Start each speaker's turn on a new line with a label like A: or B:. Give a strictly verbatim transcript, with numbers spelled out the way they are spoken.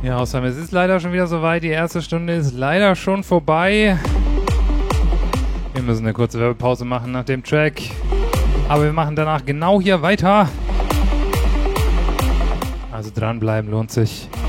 A: Ja, Sam, es ist leider schon wieder soweit. Die erste Stunde ist leider schon vorbei. Wir müssen eine kurze Werbepause machen nach dem Track. Aber wir machen danach genau hier weiter. Also dranbleiben lohnt sich.